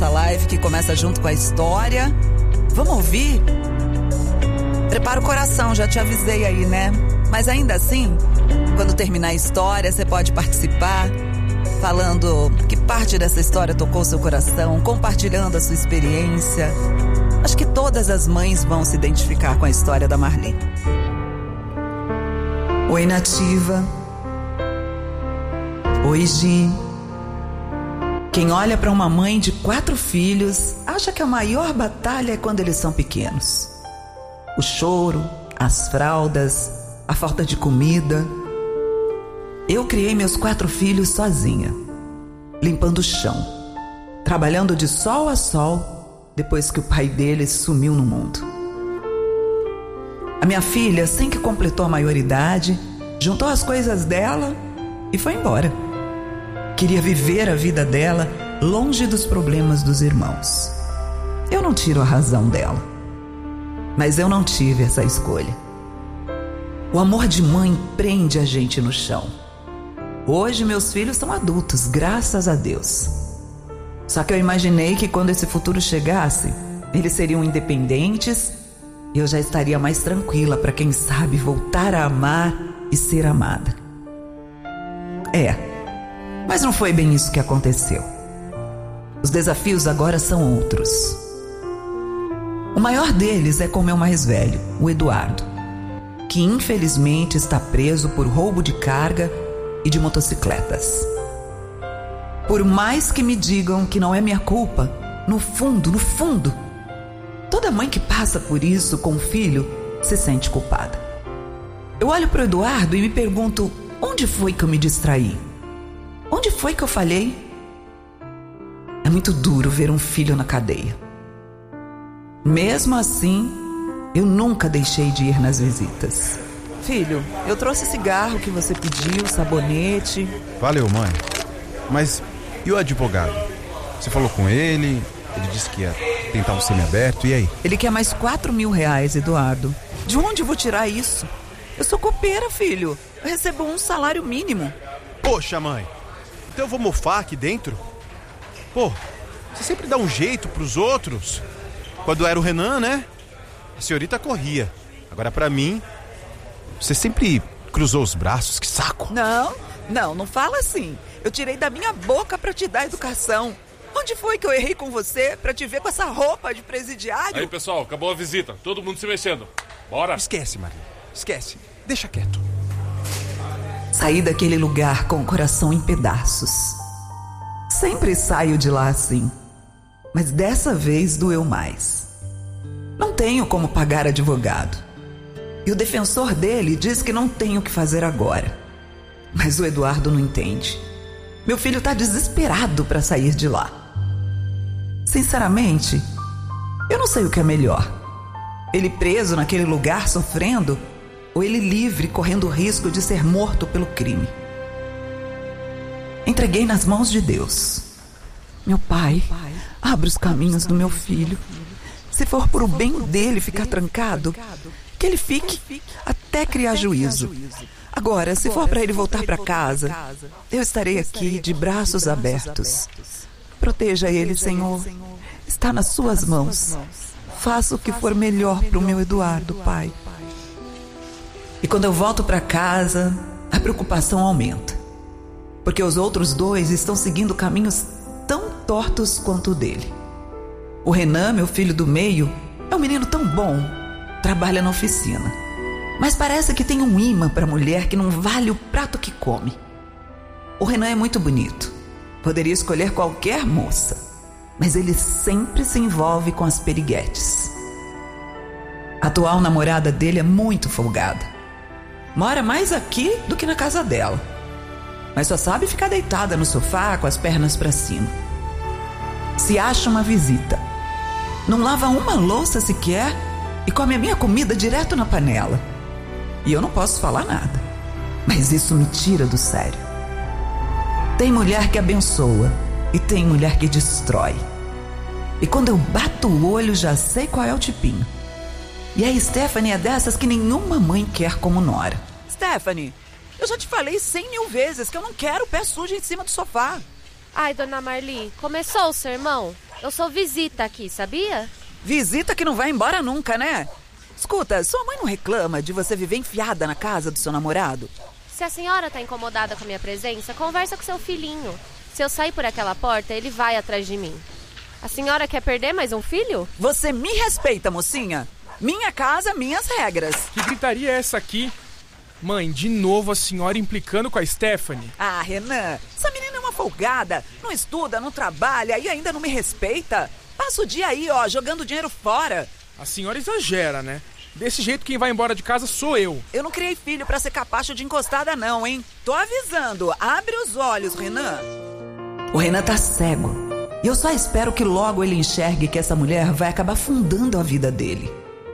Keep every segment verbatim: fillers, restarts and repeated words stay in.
nossa live que começa junto com a história. Vamos ouvir? Prepara o coração, já te avisei aí, né? Mas ainda assim, quando terminar a história, você pode participar, falando que parte dessa história tocou seu coração, compartilhando a sua experiência. Acho que todas as mães vão se identificar com a história da Marli. Oi, Nativa. Oi, Gi. Quem olha para uma mãe de quatro filhos acha que a maior batalha é quando eles são pequenos. O choro, as fraldas, a falta de comida. Eu criei meus quatro filhos sozinha, limpando o chão, trabalhando de sol a sol depois que o pai deles sumiu no mundo. A minha filha, assim que completou a maioridade, juntou as coisas dela e foi embora. Queria viver a vida dela longe dos problemas dos irmãos. Eu não tiro a razão dela, mas eu não tive essa escolha. O amor de mãe prende a gente no chão. Hoje meus filhos são adultos, graças a Deus. Só que eu imaginei que quando esse futuro chegasse, eles seriam independentes e eu já estaria mais tranquila para, quem sabe, voltar a amar e ser amada. É, mas não foi bem isso que aconteceu. Os desafios agora são outros. O maior deles é com o meu mais velho, o Eduardo, que infelizmente está preso por roubo de carga e de motocicletas. Por mais que me digam que não é minha culpa, no fundo, no fundo, toda mãe que passa por isso com o filho se sente culpada. Eu olho para o Eduardo e me pergunto, onde foi que eu me distraí? Onde foi que eu falhei? É muito duro ver um filho na cadeia. Mesmo assim, eu nunca deixei de ir nas visitas. Filho, eu trouxe cigarro que você pediu, sabonete. Valeu, mãe. Mas e o advogado? Você falou com ele, ele disse que ia tentar um semiaberto, e aí? Ele quer mais quatro mil reais, Eduardo. De onde eu vou tirar isso? Eu sou copeira, filho. Eu recebo um salário mínimo. Poxa, mãe. Então eu vou mofar aqui dentro? Pô, você sempre dá um jeito pros outros. Quando era o Renan, né? A senhorita corria. Agora pra mim, você sempre cruzou os braços, que saco. Não, não, não fala assim. Eu tirei da minha boca pra te dar educação. Onde foi que eu errei com você pra te ver com essa roupa de presidiário? Aí, pessoal, acabou a visita. Todo mundo se mexendo. Bora. Esquece, Maria. Esquece. Deixa quieto. Saí daquele lugar com o coração em pedaços. Sempre saio de lá assim. Mas dessa vez doeu mais. Não tenho como pagar advogado. E o defensor dele diz que não tenho o que fazer agora. Mas o Eduardo não entende. Meu filho está desesperado para sair de lá. Sinceramente, eu não sei o que é melhor. Ele preso naquele lugar sofrendo, ou ele livre correndo o risco de ser morto pelo crime. Entreguei nas mãos de Deus. Meu pai, abre os caminhos do meu filho. Se for por o bem dele ficar trancado, que ele fique até criar juízo. Agora, se for para ele voltar para casa, eu estarei aqui de braços abertos. Proteja ele, Senhor. Está nas suas mãos. Faça o que for melhor para o meu Eduardo, Pai. E quando eu volto para casa, a preocupação aumenta. Porque os outros dois estão seguindo caminhos tão tortos quanto o dele. O Renan, meu filho do meio, é um menino tão bom. Trabalha na oficina. Mas parece que tem um imã para mulher que não vale o prato que come. O Renan é muito bonito. Poderia escolher qualquer moça. Mas ele sempre se envolve com as periguetes. A atual namorada dele é muito folgada. Mora mais aqui do que na casa dela. Mas só sabe ficar deitada no sofá com as pernas para cima. Se acha uma visita. Não lava uma louça sequer e come a minha comida direto na panela. E eu não posso falar nada. Mas isso me tira do sério. Tem mulher que abençoa e tem mulher que destrói. E quando eu bato o olho já sei qual é o tipinho. E a Stephanie é dessas que nenhuma mãe quer como nora. Stephanie, eu já te falei cem mil vezes que eu não quero pé sujo em cima do sofá. Ai, dona Marli, começou o sermão? Eu sou visita aqui, sabia? Visita que não vai embora nunca, né? Escuta, sua mãe não reclama de você viver enfiada na casa do seu namorado? Se a senhora tá incomodada com a minha presença, conversa com seu filhinho. Se eu sair por aquela porta, ele vai atrás de mim. A senhora quer perder mais um filho? Você me respeita, mocinha. Minha casa, minhas regras. Que gritaria é essa aqui? Mãe, de novo a senhora implicando com a Stephanie. Ah, Renan, essa menina é uma folgada. Não estuda, não trabalha e ainda não me respeita. Passa o dia aí, ó, jogando dinheiro fora. A senhora exagera, né? Desse jeito quem vai embora de casa sou eu. Eu não criei filho pra ser capacho de encostada não, hein? Tô avisando, abre os olhos, Renan. O Renan tá cego. E eu só espero que logo ele enxergue que essa mulher vai acabar afundando a vida dele.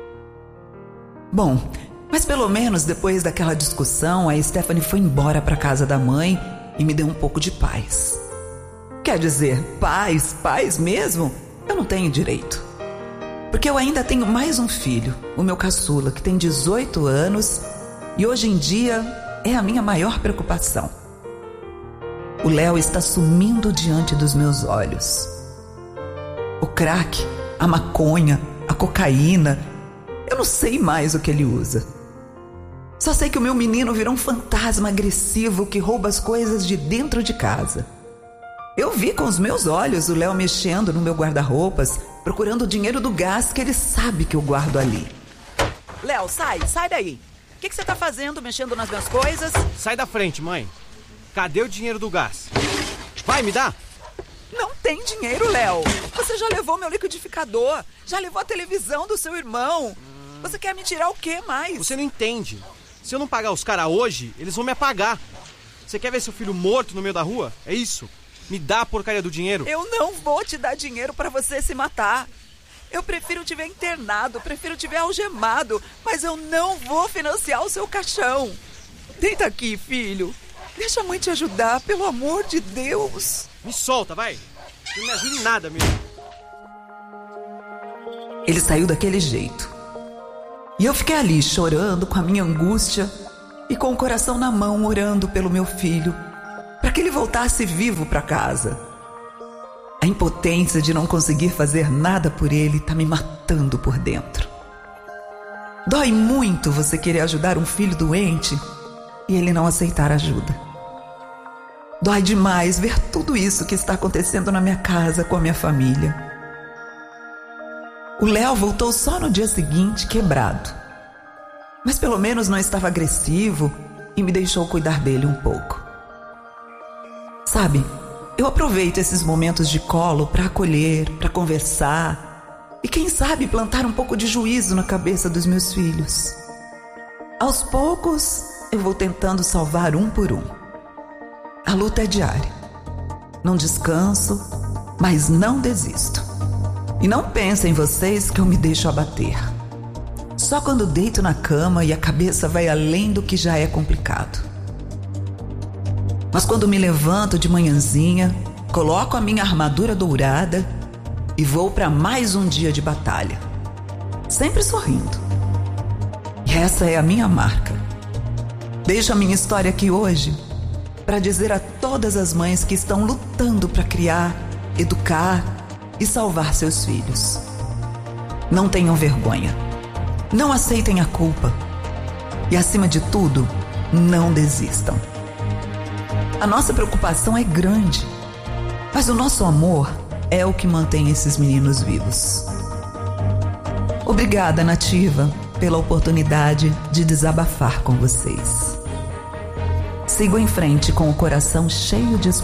Bom, mas pelo menos depois daquela discussão, a Stephanie foi embora pra casa da mãe e me deu um pouco de paz. Quer dizer, paz, paz mesmo? Eu não tenho direito. Porque eu ainda tenho mais um filho, o meu caçula, que tem dezoito anos e hoje em dia é a minha maior preocupação. O Léo está sumindo diante dos meus olhos. O crack, a maconha, a cocaína, eu não sei mais o que ele usa. Só sei que o meu menino virou um fantasma agressivo que rouba as coisas de dentro de casa. Eu vi com os meus olhos o Léo mexendo no meu guarda-roupas, procurando o dinheiro do gás que ele sabe que eu guardo ali. Léo, sai, sai daí. O que, que você tá fazendo, mexendo nas minhas coisas? Sai da frente, mãe. Cadê o dinheiro do gás? Vai, me dá! Não tem dinheiro, Léo. Você já levou meu liquidificador, já levou a televisão do seu irmão. Você quer me tirar o quê mais? Você não entende. Se eu não pagar os caras hoje, eles vão me apagar. Você quer ver seu filho morto no meio da rua? É isso? Me dá a porcaria do dinheiro. Eu não vou te dar dinheiro pra você se matar. Eu prefiro te ver internado, prefiro te ver algemado, mas eu não vou financiar o seu caixão. Deita aqui, filho. Deixa a mãe te ajudar, pelo amor de Deus. Me solta, vai. Não me ajuda em nada mesmo. Ele saiu daquele jeito. E eu fiquei ali chorando com a minha angústia e com o coração na mão orando pelo meu filho, para que ele voltasse vivo para casa. A impotência de não conseguir fazer nada por ele tá me matando por dentro. Dói muito você querer ajudar um filho doente e ele não aceitar ajuda. Dói demais ver tudo isso que está acontecendo na minha casa com a minha família. O Léo voltou só no dia seguinte quebrado, mas pelo menos não estava agressivo e me deixou cuidar dele um pouco. Sabe, eu aproveito esses momentos de colo para acolher, para conversar e quem sabe plantar um pouco de juízo na cabeça dos meus filhos. Aos poucos eu vou tentando salvar um por um. A luta é diária. Não descanso, mas não desisto. E não pensem vocês que eu me deixo abater. Só quando deito na cama e a cabeça vai além do que já é complicado. Mas quando me levanto de manhãzinha, coloco a minha armadura dourada e vou para mais um dia de batalha. Sempre sorrindo. E essa é a minha marca. Deixo a minha história aqui hoje para dizer a todas as mães que estão lutando para criar, educar e salvar seus filhos. Não tenham vergonha. Não aceitem a culpa. E, acima de tudo, não desistam. A nossa preocupação é grande, mas o nosso amor é o que mantém esses meninos vivos. Obrigada, Nativa, pela oportunidade de desabafar com vocês. Sigo em frente com o coração cheio de esperança.